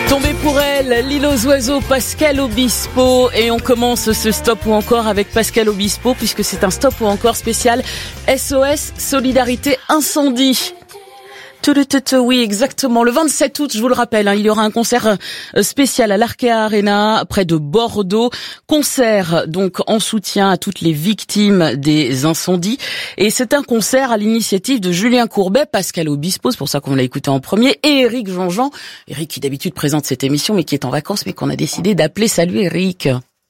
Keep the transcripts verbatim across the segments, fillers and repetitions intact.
Tombé pour elle, l'île aux oiseaux, Pascal Obispo. Et on commence ce stop ou encore avec Pascal Obispo, puisque c'est un stop ou encore spécial S O S Solidarité Incendie. Oui, exactement. Le vingt-sept août, je vous le rappelle, hein, il y aura un concert spécial à l'Arkea Arena, près de Bordeaux. Concert, donc, en soutien à toutes les victimes des incendies. Et c'est un concert à l'initiative de Julien Courbet, Pascal Obispo, c'est pour ça qu'on l'a écouté en premier, et Éric Jean-Jean. Éric qui d'habitude présente cette émission, mais qui est en vacances, mais qu'on a décidé d'appeler. Salut Éric.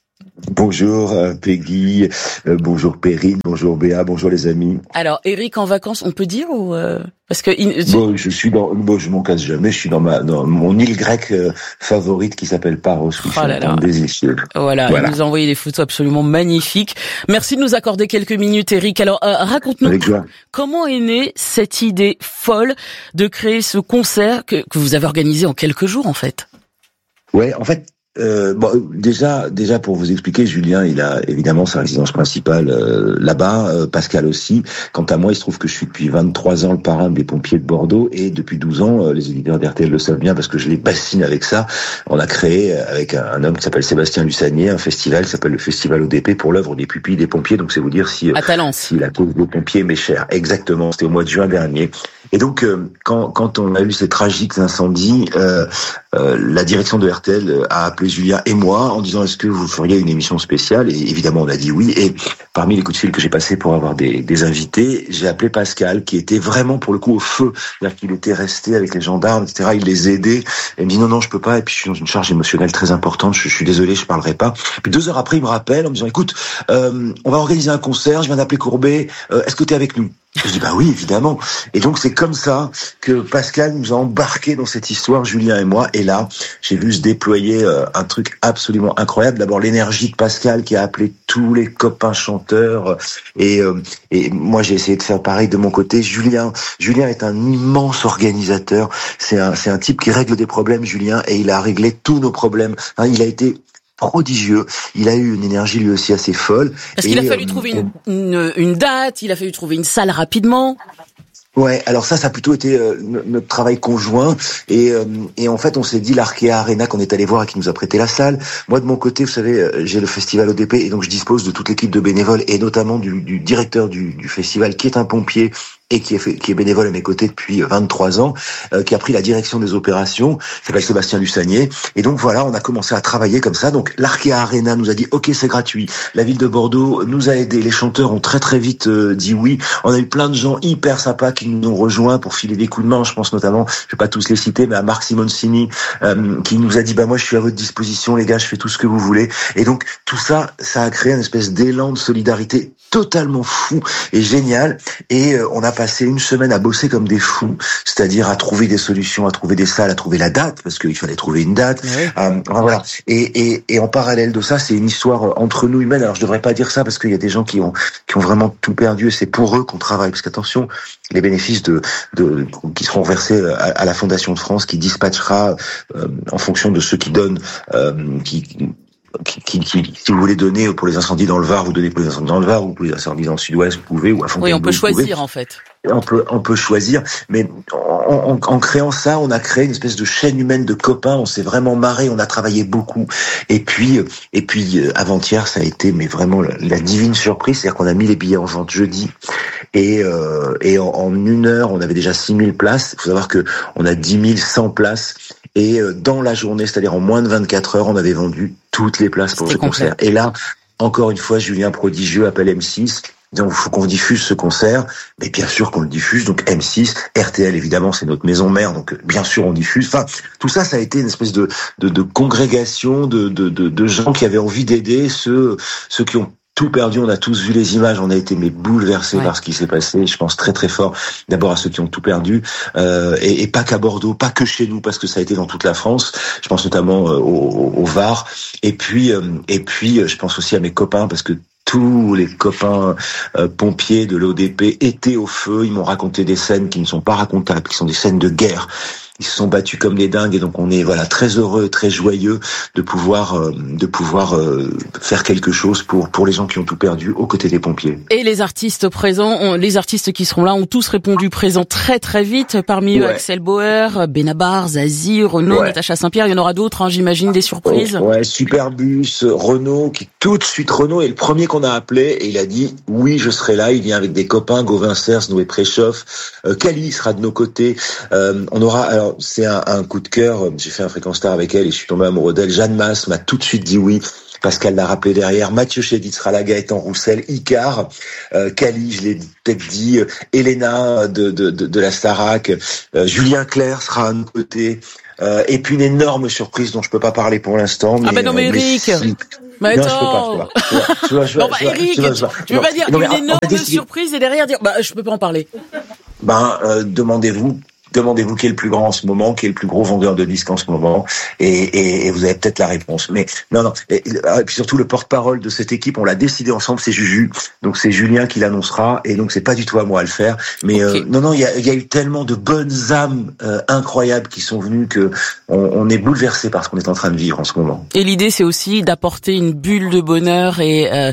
Bonjour euh, Peggy, euh, bonjour Perrine, bonjour Béa, bonjour les amis. Alors Éric en vacances, on peut dire ou euh, parce que il... bon, je suis dans, bon, je m'en casse jamais, je suis dans ma dans mon île grecque euh, favorite qui s'appelle Paros, où oh là là. délicieux. Voilà, voilà, il nous a envoyé des photos absolument magnifiques. Merci de nous accorder quelques minutes, Éric. Alors euh, raconte-nous comment est née cette idée folle de créer ce concert que que vous avez organisé en quelques jours en fait. Ouais, en fait. Euh, bon, déjà, déjà pour vous expliquer, Julien, il a évidemment sa résidence principale euh, là-bas, euh, Pascal aussi. Quant à moi, il se trouve que je suis depuis vingt-trois ans le parrain des pompiers de Bordeaux et depuis douze ans, euh, les éditeurs d'R T L le savent bien parce que je les bassine avec ça. On a créé avec un, un homme qui s'appelle Sébastien Lussanier un festival qui s'appelle le Festival O D P pour l'œuvre des pupilles des pompiers. Donc c'est vous dire si, euh, si la cause des pompiers m'est chère. Exactement, c'était au mois de juin dernier. Et donc, euh, quand, quand on a eu ces tragiques incendies, euh, euh, la direction de R T L a appelé Julien et moi en disant est-ce que vous feriez une émission spéciale ? Et évidemment, on a dit oui. Et parmi les coups de fil que j'ai passés pour avoir des, des invités, j'ai appelé Pascal, qui était vraiment pour le coup au feu. C'est-à-dire qu'il était resté avec les gendarmes, et cetera. Il les aidait. Et il me dit non, non, je peux pas. Et puis je suis dans une charge émotionnelle très importante. Je, je suis désolé, je parlerai pas. Puis deux heures après, il me rappelle en me disant écoute, euh, on va organiser un concert. Je viens d'appeler Courbet. Euh, est-ce que tu es avec nous ? Je dis bah oui, évidemment. Et donc c'est comme ça que Pascal nous a embarqués dans cette histoire, Julien et moi. Et là, j'ai vu se déployer euh, un truc absolument incroyable. D'abord l'énergie de Pascal qui a appelé tous les copains chanteurs. Et, euh, et moi j'ai essayé de faire pareil de mon côté. Julien, Julien est un immense organisateur. C'est un, c'est un type qui règle des problèmes, Julien, et il a réglé tous nos problèmes. Hein, il a été prodigieux. Il a eu une énergie lui aussi assez folle. Parce qu'il a fallu euh, trouver une, une, une date, il a fallu trouver une salle rapidement. Ouais, alors ça, ça a plutôt été euh, notre travail conjoint et euh, et en fait, on s'est dit l'Arkea Arena qu'on est allé voir et qui nous a prêté la salle. Moi, de mon côté, vous savez, j'ai le festival O D P et donc je dispose de toute l'équipe de bénévoles et notamment du, du directeur du, du festival qui est un pompier et qui est, fait, qui est bénévole à mes côtés depuis vingt-trois ans, euh, qui a pris la direction des opérations, qui s'appelle Sébastien Lussanier. Et donc voilà, on a commencé à travailler comme ça. Donc l'Arkea Arena nous a dit ok, c'est gratuit. La ville de Bordeaux nous a aidés. Les chanteurs ont très très vite euh, dit oui. On a eu plein de gens hyper sympas qui nous ont rejoints pour filer des coups de main. Je pense notamment, je vais pas tous les citer, mais à Marc Simoncini euh, qui nous a dit bah moi je suis à votre disposition les gars, je fais tout ce que vous voulez. Et donc tout ça, ça a créé une espèce d'élan de solidarité totalement fou et génial. Et euh, on a passé une semaine à bosser comme des fous, c'est-à-dire à trouver des solutions, à trouver des salles, à trouver la date, parce qu'il fallait trouver une date. Oui. Euh, enfin, voilà. Et, et, et en parallèle de ça, c'est une histoire entre nous humaines. Alors je devrais pas dire ça parce qu'il y a des gens qui ont qui ont vraiment tout perdu et c'est pour eux qu'on travaille. Parce qu'attention, les bénéfices de, de qui seront versés à, à la Fondation de France, qui dispatchera euh, en fonction de ceux qui donnent, euh, qui Qui, qui, qui, si vous voulez donner pour les incendies dans le Var, vous donnez pour les incendies dans le Var, ou pour les incendies dans le Sud-Ouest, vous pouvez, ou à Fontainebleau. Oui, on peut choisir en fait. On peut, on peut choisir, mais en, en, en créant ça, on a créé une espèce de chaîne humaine de copains. On s'est vraiment marré, on a travaillé beaucoup. Et puis, et puis avant-hier, ça a été, mais vraiment la, la divine surprise, c'est-à-dire qu'on a mis les billets en vente jeudi, et euh, et en, en une heure, on avait déjà six mille places. Il faut savoir que on a dix mille cent places. Et dans la journée, c'est-à-dire en moins de vingt-quatre heures, on avait vendu toutes les places pour ce concert. Et là, encore une fois, Julien prodigieux appelle M six, disant il faut qu'on diffuse ce concert. Mais bien sûr qu'on le diffuse, donc M six, R T L évidemment, c'est notre maison mère, donc bien sûr on diffuse. Enfin, tout ça, ça a été une espèce de de, de congrégation de, de de de gens qui avaient envie d'aider ceux ceux qui ont tout perdu. On a tous vu les images, on a été mais bouleversés ouais. par ce qui s'est passé. Je pense très très fort d'abord à ceux qui ont tout perdu euh, et, et pas qu'à Bordeaux, pas que chez nous, parce que ça a été dans toute la France. Je pense notamment euh, au, au Var. Et puis euh, et puis euh, je pense aussi à mes copains parce que tous les copains euh, pompiers de l'O D P étaient au feu. Ils m'ont raconté des scènes qui ne sont pas racontables, qui sont des scènes de guerre. ils se sont battus comme les dingues et donc on est voilà très heureux, très joyeux de pouvoir euh, de pouvoir euh, faire quelque chose pour pour les gens qui ont tout perdu aux côtés des pompiers. Et les artistes présents, on, les artistes qui seront là ont tous répondu présent très très vite. Parmi eux, ouais. Axel Bauer, Benabar, Zazie, Renaud, ouais. Natacha Saint-Pierre. Il y en aura d'autres, hein, j'imagine, des surprises. Oh, ouais, Superbus, Renaud, qui tout de suite Renaud est le premier qu'on a appelé et il a dit oui, je serai là. Il vient avec des copains, Gauvin Cers, Noé Préchoff, euh, Kali sera de nos côtés. Euh, on aura, alors c'est un, un coup de cœur. J'ai fait un Fréquence Star avec elle et je suis tombé amoureux d'elle. Jeanne Masse m'a tout de suite dit oui. Pascal l'a rappelé derrière, Mathieu Chédid sera là, Gaëtan Roussel, Icar, euh, Kali, je l'ai peut-être dit, euh, Elena de, de, de, de la Starac, euh, Julien Clerc sera à nos côtés, euh, et puis une énorme surprise dont je peux pas parler pour l'instant. Mais, ah ben non mais Eric, euh, mais si... mais non, attends. Je peux pas, tu vois, je vois, non bah Eric, tu, vois, tu veux pas dire non, une énorme surprise et derrière dire bah je peux pas en parler. Ben euh, demandez-vous. Demandez-vous qui est le plus grand en ce moment, qui est le plus gros vendeur de disques en ce moment, et, et, et vous avez peut-être la réponse. Mais non, non. Et, et puis surtout le porte-parole de cette équipe, on l'a décidé ensemble, c'est Juju. Donc c'est Julien qui l'annoncera, et donc c'est pas du tout à moi à le faire. Mais okay. euh, non, non, il y a, y a eu tellement de bonnes âmes euh, incroyables qui sont venues que on, on est bouleversé par ce qu'on est en train de vivre en ce moment. Et l'idée, c'est aussi d'apporter une bulle de bonheur et euh,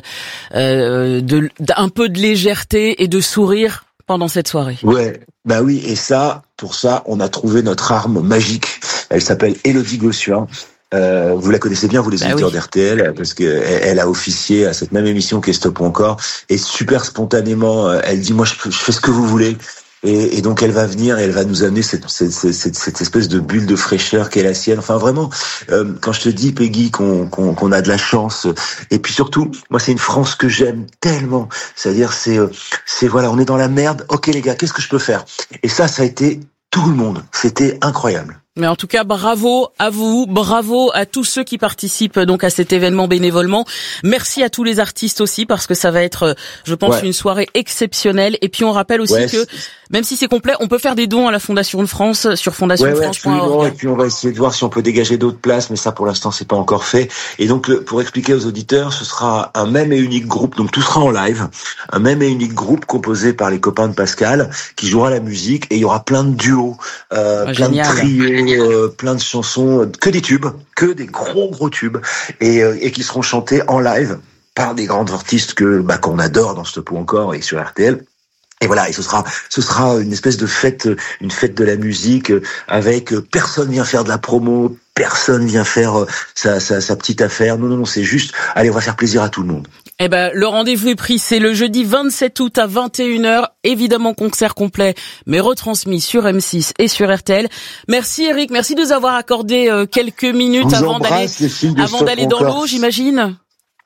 euh, de, d'un peu de légèreté et de sourire pendant cette soirée. Ouais, bah oui, et ça, pour ça, on a trouvé notre arme magique. Elle s'appelle Élodie Gossuin. Euh, vous la connaissez bien, vous les auditeurs bah oui. d'R T L, parce que elle, elle a officié à cette même émission qu'est Stop ou encore. Et super spontanément, elle dit moi je, je fais ce que vous voulez. Et, et donc elle va venir et elle va nous amener cette, cette, cette, cette espèce de bulle de fraîcheur qui est la sienne. Enfin vraiment, euh, quand je te dis Peggy qu'on, qu'on, qu'on a de la chance, et puis surtout, moi c'est une France que j'aime tellement. C'est-à-dire c'est, c'est voilà, on est dans la merde. Ok les gars, qu'est-ce que je peux faire? Et ça, ça a été tout le monde. C'était incroyable. Mais en tout cas, bravo à vous, bravo à tous ceux qui participent donc à cet événement bénévolement. Merci à tous les artistes aussi parce que ça va être, je pense, ouais. une soirée exceptionnelle. Et puis on rappelle aussi ouais, que c'est... même si c'est complet, on peut faire des dons à la Fondation de France sur fondation de france point org. Ouais, et puis on va essayer de voir si on peut dégager d'autres places, mais ça pour l'instant c'est pas encore fait. Et donc pour expliquer aux auditeurs, ce sera un même et unique groupe, donc tout sera en live, un même et unique groupe composé par les copains de Pascal qui jouera la musique et il y aura plein de duos, euh, ah, plein génial. de trios. Euh, plein de chansons, que des tubes, que des gros gros tubes, et, euh, et qui seront chantés en live par des grands artistes que bah, qu'on adore dans Stop ou encore et sur R T L. Et voilà, et ce sera ce sera une espèce de fête, une fête de la musique avec personne vient faire de la promo, personne vient faire sa, sa, sa petite affaire. Non, non, non, c'est juste, allez, on va faire plaisir à tout le monde. Eh ben, le rendez-vous est pris, c'est le jeudi vingt-sept août à vingt et une heures. Évidemment, concert complet, mais retransmis sur M six et sur R T L. Merci Eric, merci de nous avoir accordé euh, quelques minutes Vous avant d'aller, avant d'aller dans l'eau, j'imagine.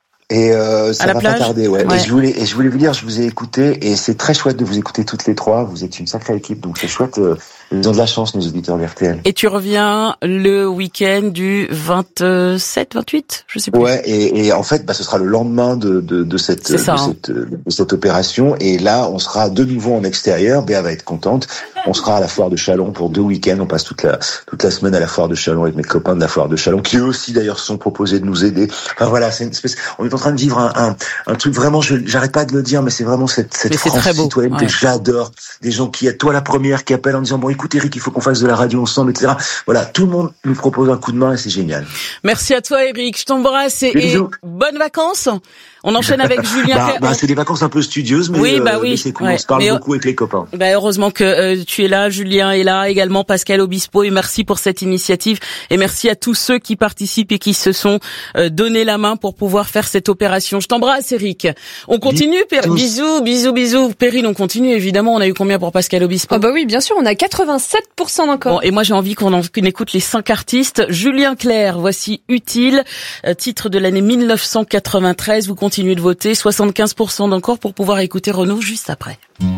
Et euh, ça va plage. pas tarder, ouais. ouais. Et je voulais, et je voulais vous dire, je vous ai écouté, et c'est très chouette de vous écouter toutes les trois. Vous êtes une sacrée équipe, donc c'est chouette. Euh, ils ont de la chance, nos auditeurs de R T L. Et tu reviens le week-end du vingt-sept, vingt-huit, je sais plus. Ouais, et, et en fait, bah, ce sera le lendemain de de, de cette ça, de, hein. cette de cette opération, et là, on sera de nouveau en extérieur. Béa va être contente. On sera à la foire de Châlons pour deux week-ends. On passe toute la toute la semaine à la foire de Châlons avec mes copains de la foire de Châlons, qui eux aussi d'ailleurs se sont proposés de nous aider. Enfin voilà, c'est une espèce. On est en train de vivre un, un un truc vraiment, je, j'arrête pas de le dire, mais c'est vraiment cette, cette France citoyenne ouais. que j'adore. Des gens qui, à toi la première, qui appellent en disant, bon, écoute, Eric, il faut qu'on fasse de la radio ensemble, et cetera. Voilà. Tout le monde nous propose un coup de main et c'est génial. Merci à toi, Eric. Je t'embrasse et, et bonnes vacances. On enchaîne avec Julien. bah, bah, c'est des vacances un peu studieuses, mais, oui, bah euh, oui. mais c'est cool. Ouais. On se parle mais beaucoup avec les copains. Bah, heureusement que euh, tu es là, Julien est là, également Pascal Obispo, et merci pour cette initiative. Et merci à tous ceux qui participent et qui se sont euh, donné la main pour pouvoir faire cette opération. Je t'embrasse, Eric. On continue, Perrine. Bisous, bisous, bisous. Perrine, on continue, évidemment. On a eu combien pour Pascal Obispo? Ah bah oui, bien sûr, on a quatre-vingt-sept pour cent encore. Bon, et moi, j'ai envie qu'on, en, qu'on écoute les cinq artistes. Julien Clerc, voici Utile, euh, titre de l'année mille neuf cent quatre-vingt-treize. Vous continuez de voter. soixante-quinze pour cent d'encore pour pouvoir écouter Renaud juste après.